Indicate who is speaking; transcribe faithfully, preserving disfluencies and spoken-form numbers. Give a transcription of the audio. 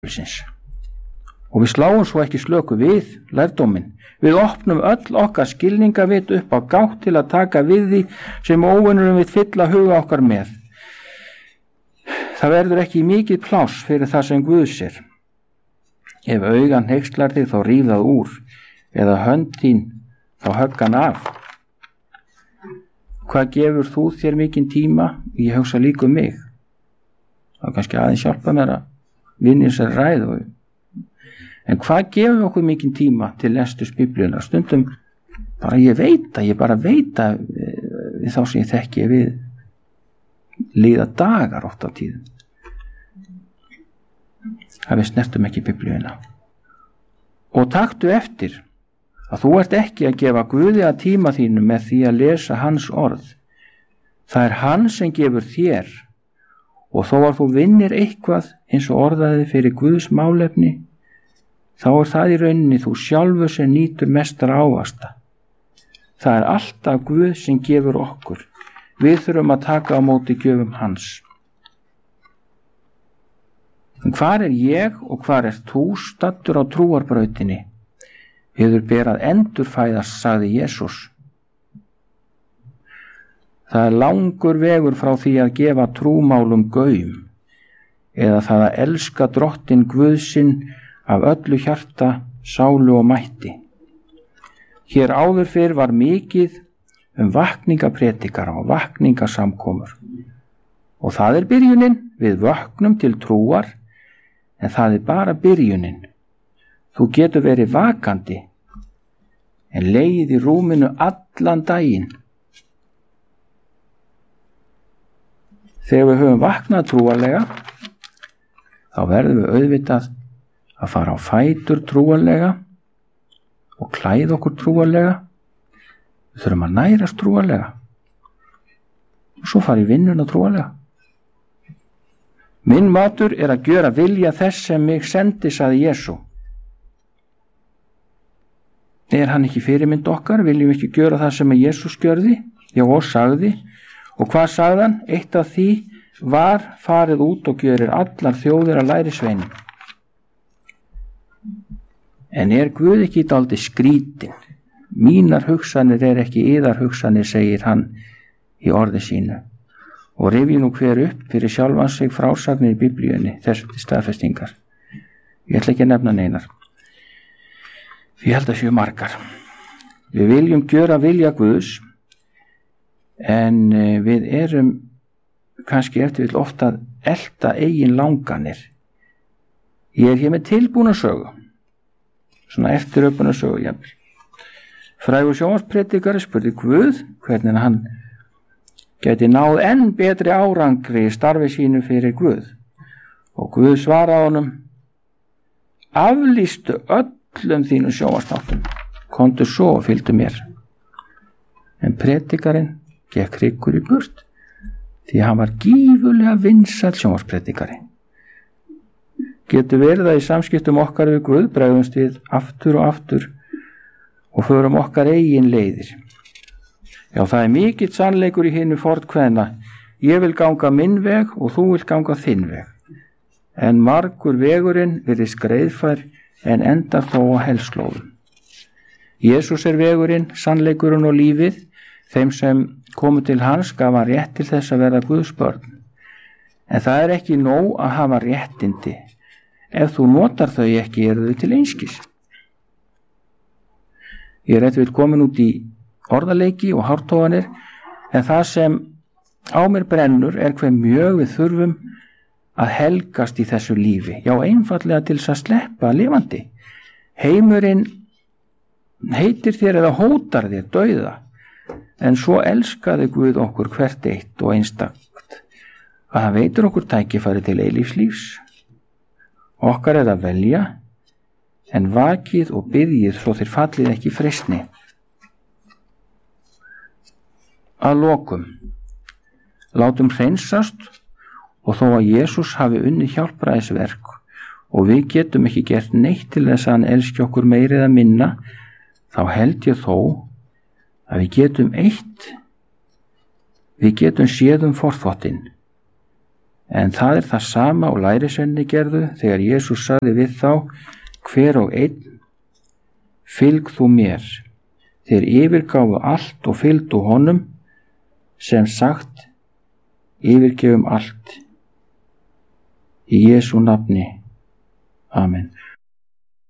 Speaker 1: Bíblsins. Og við sláum svo ekki slöku við lærdóminn. Við opnum öll okkar skilningavit upp á gátt til að taka við því sem óvinnurinn við fylla huga okkar með. Það verður ekki mikið pláss fyrir það sem Guð sér. Ef augan hneykslar þig þá ríf það úr, eða hönd þín þá högg hann af. Hvað gefur þú þér mikinn tíma? Ég hugsa líka um mig. Það er kannski aðeins hjálpa mér að vinna þessari ræðu. En hvað gefur okkur mikinn tíma til lesturs Biblíunnar? Stundum bara ég veit að, ég bara veit að við þá sem ég þekki við líða dagar oft á tíðum. að við snertum ekki Biblíuna. Og taktu eftir að þú ert ekki að gefa Guði að tíma þínu með því að lesa hans orð. Það er hann sem gefur þér, og þó að þú vinnir eitthvað eins og orðaði fyrir Guðs málefni, þá er það í rauninni þú sjálfur sem nýtur mestar ávasta. Það er alltaf Guð sem gefur okkur. Við þurfum að taka á móti gjöfum hans. En hvar er ég og hvar er þú staddur á trúarbrautinni? Yður ber að endurfæðast, sagði Jesús. Það er langur vegur frá því að gefa trúmálum gaum, eða það að elska drottinn Guð sinn af öllu hjarta, sálu og mætti. Hér áður fyrr var mikið um vakningapredikara og vakningasamkomur. Og það er byrjunin, við vöknum til trúar, en það er bara byrjunin. Þú getur verið vakandi, en legið í rúminu allan daginn. Þegar við höfum vaknað trúarlega, þá verðum við auðvitað að fara á fætur trúarlega og klæða okkur trúarlega. Við þurfum að nærast trúarlega og svo fara í vinnuna trúarlega. Minn matur er að gjöra vilja þess sem mig sendi, sagði Jesú. Er hann ekki fyrirmynd okkar? Viljum við ekki gjöra það sem Jesús gjörði? Já, og sagði. Og hvað sagði hann? Eitt af því var farið út og gjörir allar þjóðir að lærisveinum. En er Guð ekki dálítið skrítinn? Mínar hugsanir er ekki yðar hugsanir, segir hann í orði sínu. Og rifji nú hver upp fyrir sjálfan sig frásagnir í Biblíunni, þessu til staðfestingar. Ég ætla ekki að nefna neinar. Ég held að séu margar. Við viljum gjöra vilja Guðs, en við erum kannski eftir vill ofta að elta eigin langanir. Ég er hér með tilbúna sögu, svona eftiröpuna sögu, jafnvel. Frægur sjónvarspredikari spurði Guð hvernig hann gæti náð enn betri árangri í starfi sínu fyrir Guð. Og Guð svaraði honum: aflýstu öllum þínum sjónvarpsþáttum, komdu svo og fylgdu mér. En predikarinn gekk hryggur í burt, því hann var gífurlega vinsæll sjónvarspredikari. Getur verið að í samskiptum okkar við Guð bregðumst við aftur og aftur og förum okkar eigin leiðir. Já, það er mikill sannleikur í hinu fornkveðna: ég vil ganga minn veg og þú vil ganga þinn veg. En margur vegurinn virðist greiðfær, en endar þó á hellslóðum. Jesús er vegurinn, sannleikurinn og lífið. Þeim sem komu til hans gaf hann rétt til þess að verða Guðs börn. En það er ekki nóg að hafa réttindi. Ef þú notar þau ekki, eru þau til einskis. Ég er eitthvað komin út í orðaleiki og hártófanir, en það sem á mér brennur er hve mjög við þurfum að helgast í þessu lífi. Já, einfallega til þess að sleppa lifandi. Heimurinn heitir þér eða hótar þér dauða, en svo elskaði Guð okkur hvert eitt og einstakt að hann veitir okkur tækifæri til eilífs lífs. Okkar er að velja, en vakið og biðjið svo þér fallið ekki í freistni. Að lokum, látum hreinsast, og þó að Jesús hafi unnið hjálpræðisverk og við getum ekki gert neitt til þess að hann elski okkur meiri eða minna, þá held ég þó að við getum eitt, við getum séð um forþvottinn, En það er það sama og lærisveinarnir gerðu þegar Jesús sagði við þá, hver og einn, fylg þú mér. Þeir yfirgáfu allt og fylgdu honum, sem sagt, yfirgefum allt. Í Jesú nafni. Amen.